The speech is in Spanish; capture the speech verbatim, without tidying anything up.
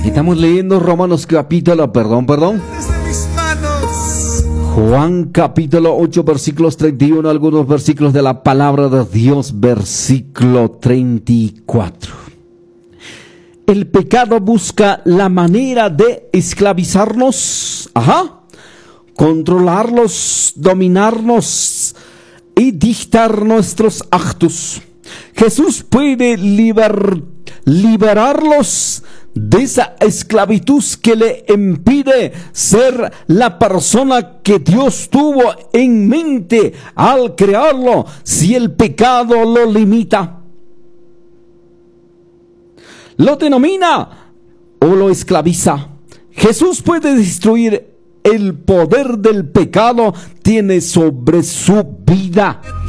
Estamos leyendo Romanos capítulo, perdón, perdón. Juan capítulo ocho, versículos treinta y uno, algunos versículos de la palabra de Dios, versículo treinta y cuatro. El pecado busca la manera de esclavizarnos, ajá, controlarlos, dominarnos y dictar nuestros actos. Jesús puede liber, liberarlos de esa esclavitud que le impide ser la persona que Dios tuvo en mente al crearlo, si el pecado lo limita, lo denomina o lo esclaviza. Jesús puede destruir el poder del pecado tiene sobre su vida.